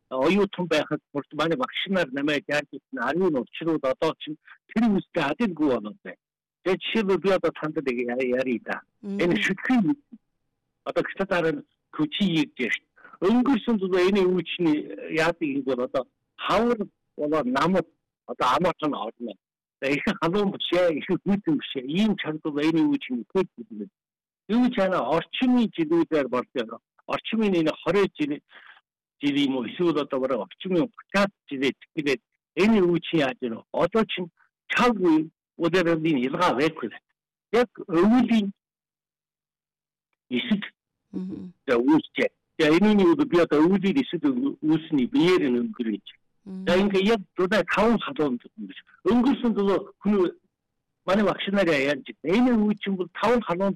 оюутан байхад манай багшнаар намайг яаж гэсэн ариун учрууд одоо чинь тэр үстэй адилгүй болоод байна. Тэгээд жишээлбэл би одоо танд нэг ярий да. Энэ шүтгэн одоо гитараар күчийг дэш. Өнгөрсөн зүйл энэ үүчний яадаг юм бол одоо хавар болоо намд одоо амарч нь орно. Тэгээд их халуун бишээ, их хүйтэн бишээ. Ийм чанар энэ үүчний хэлбэр. Юу ч ана орчмын жилүүдээр болдог. Орчмын энэ 20 жил юм уу эсвэл одоо бараг орчмын 30 жилээ тэгээд энэ үүчийн яаж нэ одоо ч чаг өдөрөлийн илгаа байхгүй. Яг өвлийн эсэг үүсчээ. Энэ нь би одоо өвлийн эсэг үүсний биеэр өнгөрөөж. За ингээ яг одоо 5 халуун өнгөрсөн дөө хүн манай багшнаар яаж энэ үүчин бол 5 халуун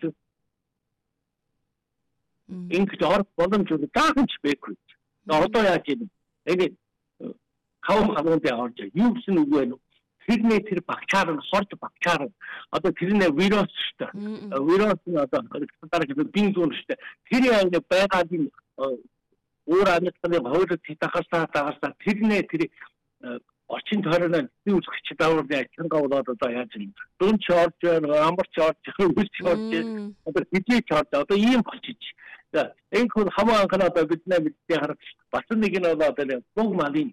ингэж орох боломжтой таахч байхгүй. Одоо яаж юм? Энэ хавар халуунд орж юу гэсэн үг вэ? Тэрний тэр багчаар нь хорж багчаар одоо тэрний вирус шүү дээ. Вирус нь одоо дараагийн бин зүүн шүү дээ. Тэр яг байгалийн өөр амьтны хойроо тахасаа тэрний тэр орчин тойрны үүсгч дааврын ачингаа болоод одоо яаж юм? Дүн чорж, амарч орж, үсч орж, одоо хизээ чорж одоо ийм болчих. Энэ хүн хамаа анхна одоо бидний мэдээ харах бас нэг нь одоо бүх малын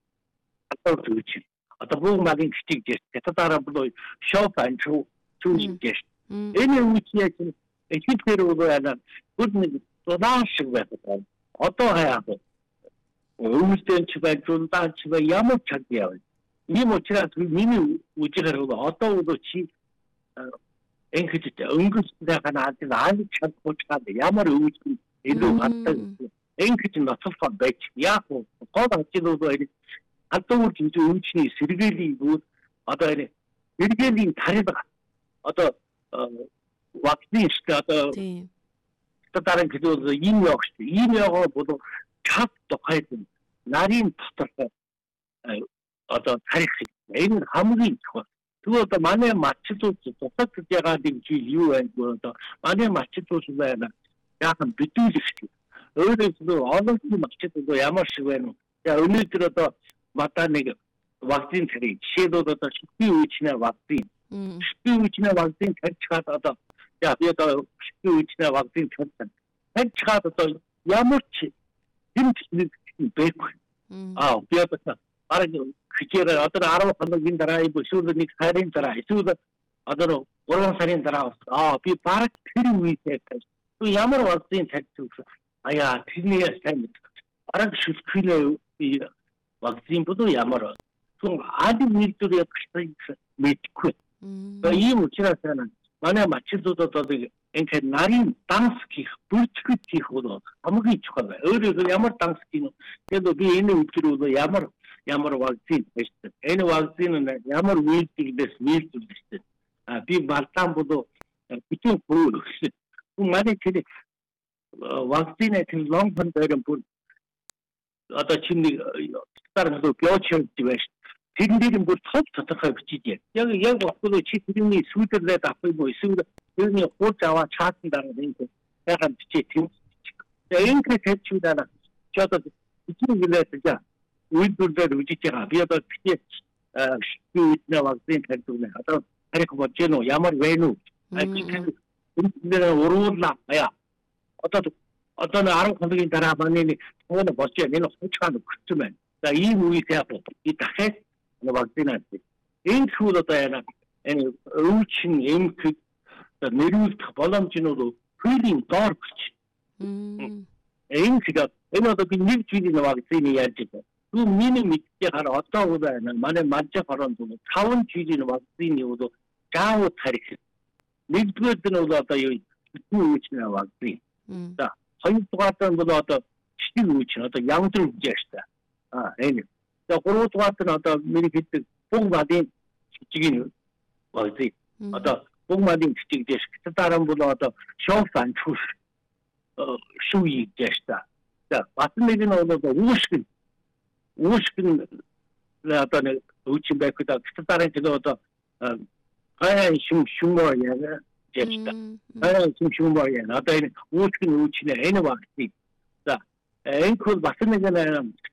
одоо бүх малын гिचиг дэс татаараа бол шофан чүүж дэс энэ үучлээ чинь эцгээр өгөө яна бүр нэг донаш байдаг одоо хаяа өвөлтөн ч байх зундаан ч байх ямар ч яа ийм учраас миний үжигээр одоо одоо чи Engkэж өнгөстэй ханаад аалж чадчихад ямар өвчтэй илүү хатдаг engkэж ноцолфон байж яг гол хажууд энэ хадуур жинж өвчний сэргээлийн бүр одоо энэ сэргээлийн тариг одоо вакцины шүү одоо дараагийн хэлбэл ийм явах шүү ийм яваа бол чад тухайд нарийн дотор одоо тарих энэ хамгийн чухал. Тэгвэл манай матчлууд тусад ягаад юм чи юу байна гоо одоо манай матчлууд байна яахан битүүлэх. Өөрөөр олон матчлууд ямар шиг байна. За өнөөдөр одоо мата нэг вакцин тарих жишээлбэл одоо шүтгийн үечнээ вакцин. Шүтгийн үечнээ вакцин тарьчихад одоо за би одоо шүтгийн үечнээ вакцин тарьчихад одоо ямар ч хэмжээ байхгүй. Би одоо арай хичээр одоо 10 хоногийн дараа эсвэл нэг сарын дараа эсвэл одоо 3 сарын дараа би баг тэр үедээ ямар вакцин тавьчих аяа тэрний сайн арай шүлхний вакцин бодоо ямар түн ади нийлдэл явах мэдгүй. Ийм учраас манай матчлууд одоо энэ нарийн данс гих бүрчгэж хийх бол хамгийн чухал. Өөрөөр ямар данс гин тэгээд би энэ үгээр ямар вакцин хийсэн. Энэ вакцин ямар үйлдэлээс нийлүүлсэн. Би балтан бодоо бичэн бүр өгсөн. Манай тэр вакцины тэр лонг фондэр бүр одоо чиний тархал биочим дивэш тэрэн дээр бүр топ тодорхой бичиж яг бохгүй чи тэрний сүйдэрлээд авах юм уу эсвэл тэрний хурц аваа чаатан дараа энэ яхан бичиж тийм. Тэгээ энэ хэвчүүдээ ч одоо бичиж гэлээд за үйлдвэрлэлээр үжиж байгаа. Би одоо бичиж шийднэ вакцин тавьдаг. Одоо харих бодож ямар вэ нү? Энэ уруулаа яа. Одоо 10 хоногийн дараа манай тооно болж энэ хуучгаан өгсөн байна. За ийм үеийнхээ би дахиад вакцин авчих. Энэ зүйл одоо яа энэ өвчин эмхэг нэрүүлэх боломжнууд хүйлийн доор бич. Энэ одоо би нэг жилийн вакцины яаж байгаа. Түн миний мэдээ хараа одоо байна. Манай мажих орон зүйл 5 жилийн вакцины бол гаав тарих. Нэгдүгээр нь бол одоо юу үуч нэ вакцин. За хоёрдугаар нь бол одоо чиг үуч одоо явдрын үуч та. Энэ. За гуравдугаар нь одоо миний хэлдэг бүх малын чигийн вакцин. Одоо бүх малын чиг дэш. Дараа нь бол одоо шофан чүш шуй дэш та. За бас нэг нь бол Ушкин одоо нэг үучин байх гэдэг дараа нь одоо хаяа шумшумоо яа дэвста. Хаяа шумшумоо яа. Одоо энэ ушкин үучнээ энэ вакцин. За энэ хөл бас нэг